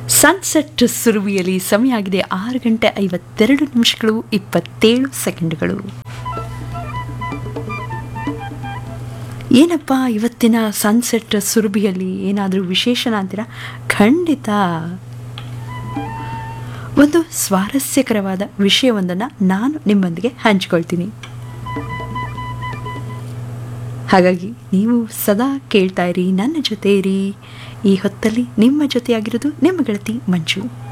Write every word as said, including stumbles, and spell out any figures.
Sunset ಸುರುವಿಯಲ್ಲಿ ಸಮಯ ಆಗಿದೆ ಆರು ಗಂಟೆ ಐವತ್ತೆರಡು ನಿಮಿಷಗಳು ಇಪ್ಪತ್ತೇಳು ಸೆಕೆಂಡ್ಗಳು. ಏನಪ್ಪ ಇವತ್ತಿನ ಸನ್ಸೆಟ್ ಸುರಭಿಯಲ್ಲಿ ಏನಾದರೂ ವಿಶೇಷಣ ಅಂತೀರಾ? ಖಂಡಿತ ಒಂದು ಸ್ವಾರಸ್ಯಕರವಾದ ವಿಷಯವೊಂದನ್ನು ನಾನು ನಿಮ್ಮೊಂದಿಗೆ ಹಂಚಿಕೊಳ್ತೀನಿ. ಹಾಗಾಗಿ ನೀವು ಸದಾ ಕೇಳ್ತಾ ಇರಿ, ನನ್ನ ಜೊತೆ ಇರಿ. ಈ ಹೊತ್ತಲ್ಲಿ ನಿಮ್ಮ ಜೊತೆಯಾಗಿರೋದು ನಿಮ್ಮ ಗೆಳತಿ ಮಂಜು.